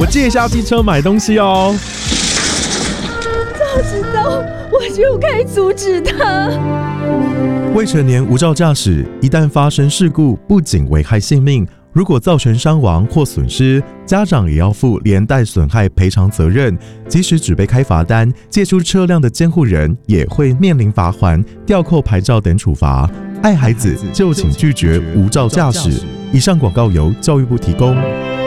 借一下机车买东西哦。 早知道我就该阻止他。 未成年无照驾驶，一旦发生事故，不仅危害性命，如果造成伤亡或损失，家长也要负连带损害赔偿责任。即使只被开罚单，借出车辆的监护人也会面临罚锾、吊扣牌照等处罚。爱孩子就请拒绝无照驾驶。以上广告由教育部提供。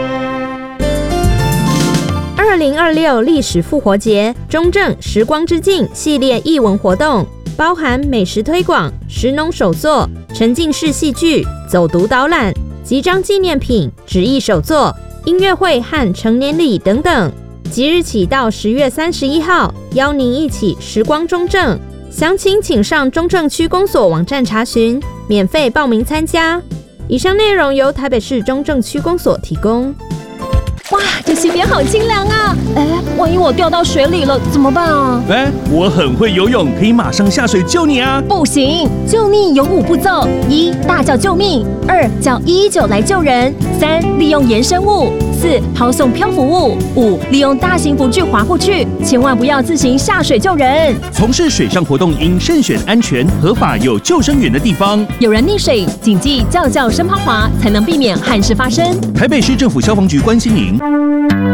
2026历史复活节中正时光之境系列艺文活动，包含美食推广、食农手作、沉浸式戏剧、走读导览、集章纪念品、纸艺手作、音乐会和成年礼等等。即日起到10月31号，邀您一起时光中正。详情请上中正区公所网站查询，免费报名参加。以上内容由台北市中正区公所提供。 哇，这溪边好清凉啊！万一我掉到水里了怎么办啊？ 我很会游泳，可以马上下水救你啊！ 不行，救溺有5步骤：1. 大叫救命；2. 叫119来救人；3. 利用延伸物；4. 抛送漂浮物；5. 利用大型浮具滑过去。千万不要自行下水救人。 从事水上活动应慎选安全、合法、有救生员的地方。 有人溺水，谨记叫深抛滑，才能避免憾事发生。 台北市政府消防局关心您。